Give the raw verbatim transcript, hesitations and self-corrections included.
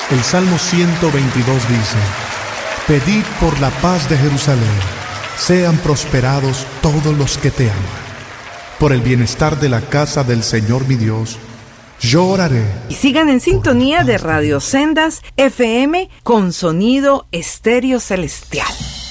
El Salmo ciento veintidós dice: Pedid por la paz de Jerusalén, sean prosperados todos los que te aman. Por el bienestar de la casa del Señor mi Dios, yo oraré. Y sigan en sintonía de Radio Sendas F M con sonido estéreo celestial.